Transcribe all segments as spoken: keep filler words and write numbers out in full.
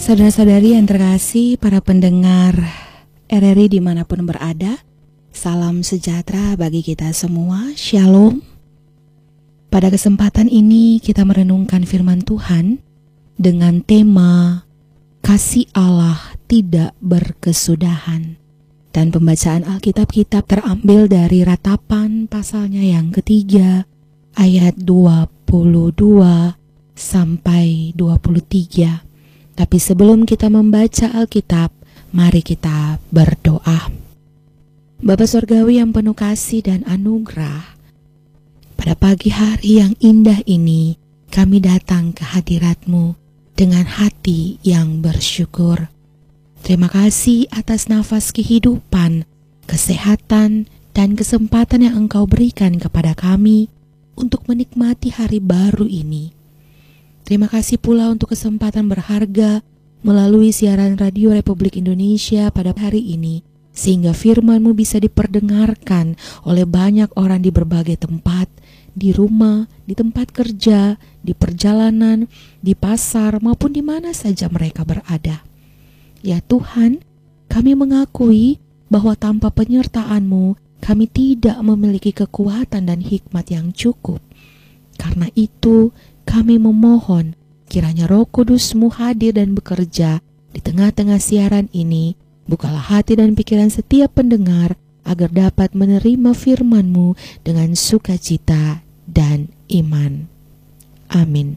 Saudara-saudari yang terkasih, para pendengar R R I dimanapun berada, salam sejahtera bagi kita semua, Shalom. Pada kesempatan ini kita merenungkan firman Tuhan dengan tema Kasih Allah tidak berkesudahan. Dan pembacaan Alkitab kita terambil dari Ratapan pasalnya yang ketiga, ayat dua puluh dua sampai dua puluh tiga. Tapi sebelum kita membaca Alkitab, mari kita berdoa. Bapa Surgawi yang penuh kasih dan anugerah, pada pagi hari yang indah ini, kami datang ke hadirat-Mu dengan hati yang bersyukur. Terima kasih atas nafas kehidupan, kesehatan, dan kesempatan yang Engkau berikan kepada kami untuk menikmati hari baru ini. Terima kasih pula untuk kesempatan berharga melalui siaran Radio Republik Indonesia pada hari ini, sehingga firman-Mu bisa diperdengarkan oleh banyak orang di berbagai tempat, di rumah, di tempat kerja, di perjalanan, di pasar, maupun di mana saja mereka berada. Ya Tuhan, kami mengakui bahwa tanpa penyertaan-Mu, kami tidak memiliki kekuatan dan hikmat yang cukup. Karena itu, kami memohon kiranya Roh Kudus-Mu hadir dan bekerja di tengah-tengah siaran ini. Bukalah hati dan pikiran setiap pendengar agar dapat menerima firman-Mu dengan sukacita dan iman. Amin.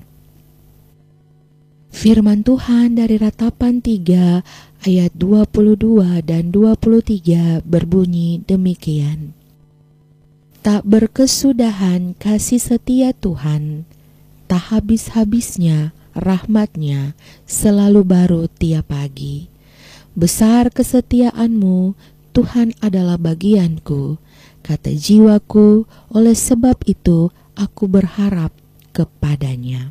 Firman Tuhan dari Ratapan tiga ayat dua puluh dua dan dua puluh tiga berbunyi demikian. Tak berkesudahan kasih setia Tuhan, tak habis-habisnya rahmat-Nya selalu baru tiap pagi. Besar kesetiaan-Mu, Tuhan adalah bagianku, kata jiwaku, oleh sebab itu aku berharap kepada-Nya.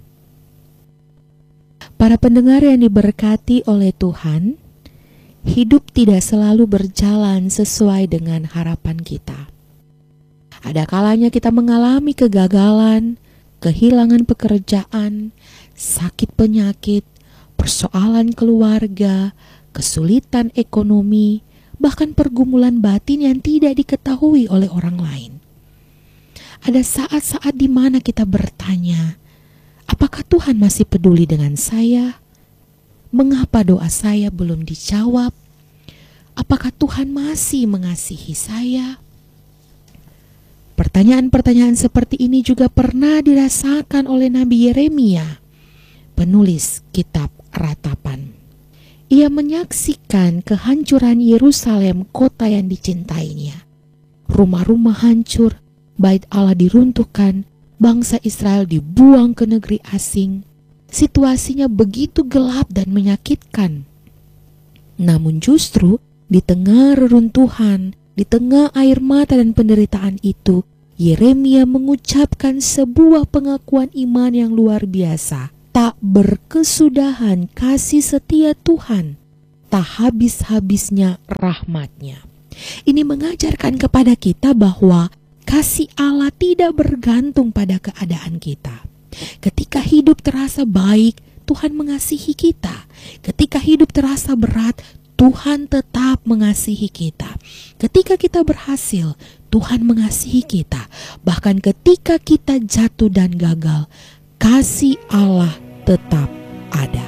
Para pendengar yang diberkati oleh Tuhan, hidup tidak selalu berjalan sesuai dengan harapan kita. Ada kalanya kita mengalami kegagalan, kehilangan pekerjaan, sakit penyakit, persoalan keluarga, kesulitan ekonomi, bahkan pergumulan batin yang tidak diketahui oleh orang lain. Ada saat-saat di mana kita bertanya, apakah Tuhan masih peduli dengan saya? Mengapa doa saya belum dijawab? Apakah Tuhan masih mengasihi saya? Pertanyaan-pertanyaan seperti ini juga pernah dirasakan oleh Nabi Yeremia, penulis kitab Ratapan. Ia menyaksikan kehancuran Yerusalem, kota yang dicintainya. Rumah-rumah hancur, bait Allah diruntuhkan, bangsa Israel dibuang ke negeri asing. Situasinya begitu gelap dan menyakitkan. Namun justru di tengah reruntuhan, di tengah air mata dan penderitaan itu, Yeremia mengucapkan sebuah pengakuan iman yang luar biasa. Tak berkesudahan kasih setia Tuhan, tak habis-habisnya rahmat-Nya. Ini mengajarkan kepada kita bahwa kasih Allah tidak bergantung pada keadaan kita. Ketika hidup terasa baik, Tuhan mengasihi kita. Ketika hidup terasa berat, Tuhan tetap mengasihi kita. Ketika kita berhasil, Tuhan mengasihi kita. Bahkan ketika kita jatuh dan gagal, kasih Allah tetap ada.